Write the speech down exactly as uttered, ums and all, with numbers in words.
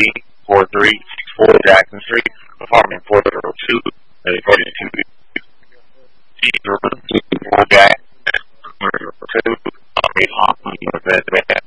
D, four three six four Jackson Street, apartment four zero two, forty-two, Jackson, four zero two, North